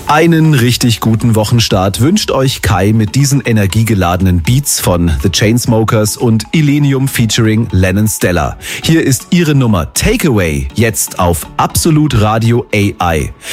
Einen richtig guten Wochenstart wünscht euch Kai mit diesen energiegeladenen Beats von The Chainsmokers und Illenium featuring Lennon Stella. Hier ist ihre Nummer Takeaway, jetzt auf Absolut Radio AI.